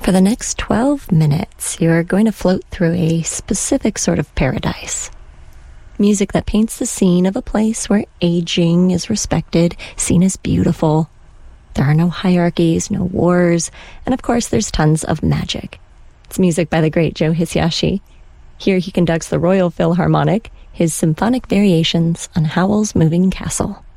For the next 12 minutes, you're going to float through a specific sort of paradise. Music that paints the scene of a place where aging is respected, seen as beautiful. There are no hierarchies, no wars, and of course there's tons of magic. It's music by the great Joe Hisaishi. Here he conducts the Royal Philharmonic, his symphonic variations on Howl's Moving Castle.